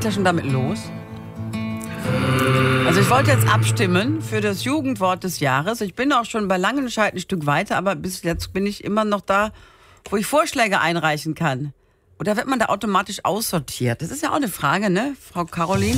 ja schon damit los. Also ich wollte jetzt abstimmen für das Jugendwort des Jahres. Ich bin auch schon bei Langenscheid ein Stück weiter, aber bis jetzt bin ich immer noch da, wo ich Vorschläge einreichen kann. Oder wird man da automatisch aussortiert? Das ist ja auch eine Frage, ne, Frau Caroline?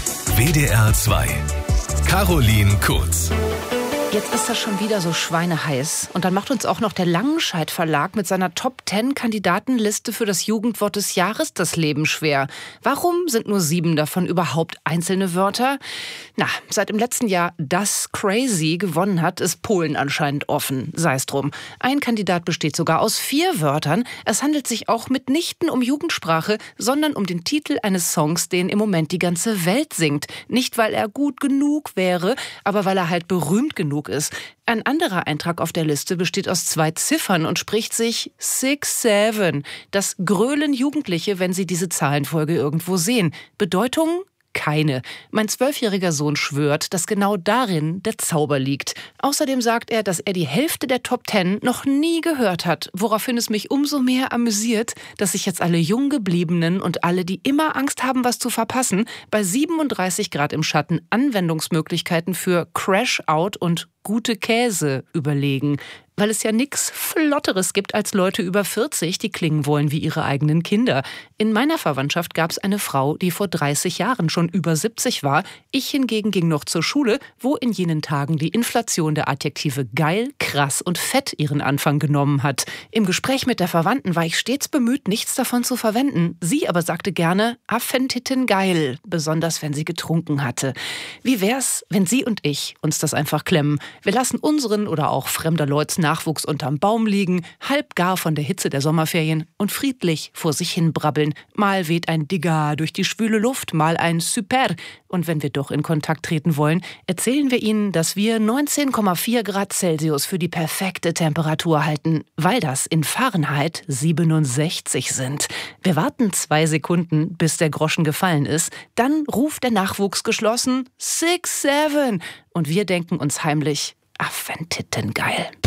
WDR 2. Caroline Kurz. Jetzt ist das schon wieder so schweineheiß. Und dann macht uns auch noch der Langenscheid Verlag mit seiner Top-10-Kandidatenliste für das Jugendwort des Jahres das Leben schwer. Warum sind nur 7 davon überhaupt einzelne Wörter? Na, seit im letzten Jahr das Crazy gewonnen hat, ist Polen anscheinend offen. Sei es drum. Ein Kandidat besteht sogar aus 4 Wörtern. Es handelt sich auch mitnichten um Jugendsprache, sondern um den Titel eines Songs, den im Moment die ganze Welt singt. Nicht, weil er gut genug wäre, aber weil er halt berühmt genug ist. Ein anderer Eintrag auf der Liste besteht aus 2 Ziffern und spricht sich 6-7. Das grölen Jugendliche, wenn sie diese Zahlenfolge irgendwo sehen. Bedeutung? Keine. Mein 12-jähriger Sohn schwört, dass genau darin der Zauber liegt. Außerdem sagt er, dass er die Hälfte der Top 10 noch nie gehört hat, woraufhin es mich umso mehr amüsiert, dass sich jetzt alle Junggebliebenen und alle, die immer Angst haben, was zu verpassen, bei 37 Grad im Schatten Anwendungsmöglichkeiten für Crash-Out und gute Käse überlegen. Weil es ja nichts Flotteres gibt als Leute über 40, die klingen wollen wie ihre eigenen Kinder. In meiner Verwandtschaft gab es eine Frau, die vor 30 Jahren schon über 70 war. Ich hingegen ging noch zur Schule, wo in jenen Tagen die Inflation der Adjektive geil, krass und fett ihren Anfang genommen hat. Im Gespräch mit der Verwandten war ich stets bemüht, nichts davon zu verwenden. Sie aber sagte gerne, Affentitten geil, besonders wenn sie getrunken hatte. Wie wär's, wenn Sie und ich uns das einfach klemmen? Wir lassen unseren oder auch fremder Leuts Nachwuchs unterm Baum liegen, halb gar von der Hitze der Sommerferien und friedlich vor sich hin brabbeln. Mal weht ein Digga durch die schwüle Luft, mal ein Super. Und wenn wir doch in Kontakt treten wollen, erzählen wir Ihnen, dass wir 19,4 Grad Celsius für die perfekte Temperatur halten, weil das in Fahrenheit 67 sind. Wir warten 2 Sekunden, bis der Groschen gefallen ist. Dann ruft der Nachwuchs geschlossen 6-7 und wir denken uns heimlich, Affentitten geil.